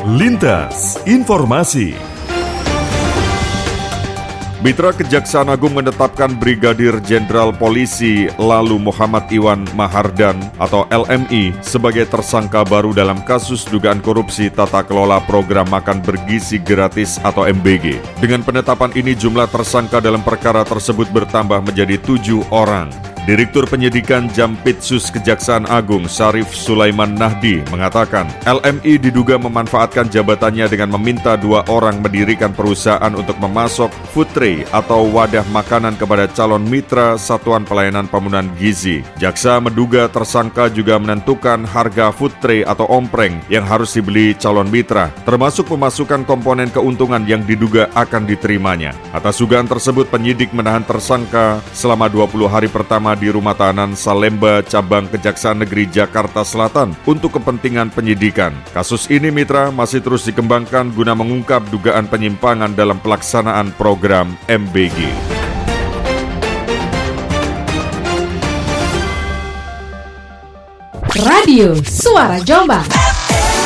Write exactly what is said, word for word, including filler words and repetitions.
Lintas Informasi. Mitra Kejaksaan Agung menetapkan Brigadir Jenderal Polisi Lalu Muhammad Iwan Mahardan atau L M I sebagai tersangka baru dalam kasus dugaan korupsi tata kelola program makan bergizi gratis atau M B G. Dengan penetapan ini jumlah tersangka dalam perkara tersebut bertambah menjadi tujuh orang. Direktur Penyidikan Jampitsus Kejaksaan Agung Syarif Sulaiman Nahdi mengatakan L M I diduga memanfaatkan jabatannya dengan meminta dua orang mendirikan perusahaan untuk memasok food tray atau wadah makanan kepada calon mitra Satuan Pelayanan Pemenuhan Gizi. Jaksa menduga tersangka juga menentukan harga food tray atau ompreng yang harus dibeli calon mitra, termasuk pemasukan komponen keuntungan yang diduga akan diterimanya. Atas dugaan tersebut, penyidik menahan tersangka selama dua puluh hari pertama di Rumah Tahanan Salemba Cabang Kejaksaan Negeri Jakarta Selatan untuk kepentingan penyidikan. Kasus ini mitra masih terus dikembangkan guna mengungkap dugaan penyimpangan dalam pelaksanaan program M B G. Radio Suara Jombang.